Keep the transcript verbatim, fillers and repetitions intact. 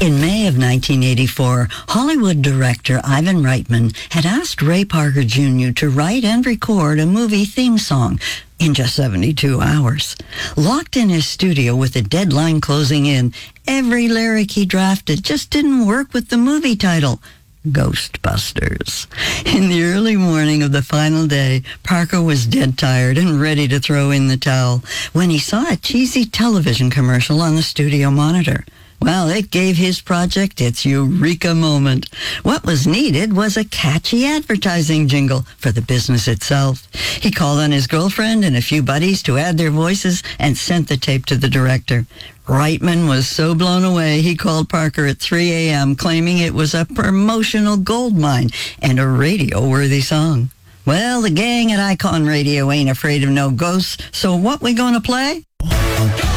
In May of nineteen eighty-four, Hollywood director Ivan Reitman had asked Ray Parker Junior to write and record a movie theme song in just seventy-two hours. Locked in his studio with the deadline closing in, every lyric he drafted just didn't work with the movie title, Ghostbusters. In the early morning of the final day, Parker was dead tired and ready to throw in the towel when he saw a cheesy television commercial on the studio monitor. Well, it gave his project its eureka moment. What was needed was a catchy advertising jingle for the business itself. He called on his girlfriend and a few buddies to add their voices and sent the tape to the director. Reitman was so blown away, he called Parker at three a.m., claiming it was a promotional goldmine and a radio-worthy song. Well, the gang at Icon Radio ain't afraid of no ghosts, so what we gonna play?